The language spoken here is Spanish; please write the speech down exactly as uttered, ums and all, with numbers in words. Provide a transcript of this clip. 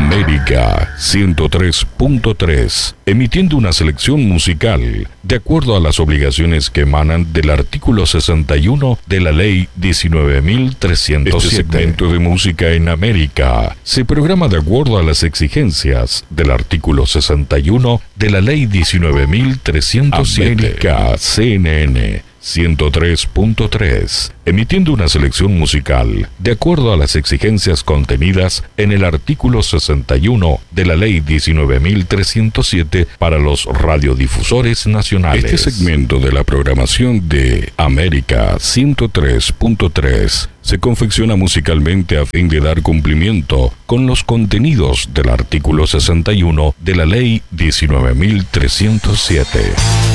América ciento tres punto tres, emitiendo una selección musical de acuerdo a las obligaciones que emanan del artículo sesenta y uno de la Ley diecinueve mil trescientos siete. Este segmento de música en América se programa de acuerdo a las exigencias del artículo sesenta y uno de la Ley diecinueve mil trescientos siete. América C N N ciento tres punto tres, emitiendo una selección musical de acuerdo a las exigencias contenidas en el artículo sesenta y uno de la Ley diecinueve mil trescientos siete para los radiodifusores nacionales. Este segmento de la programación de América ciento tres punto tres se confecciona musicalmente a fin de dar cumplimiento con los contenidos del artículo sesenta y uno de la Ley diecinueve mil trescientos siete.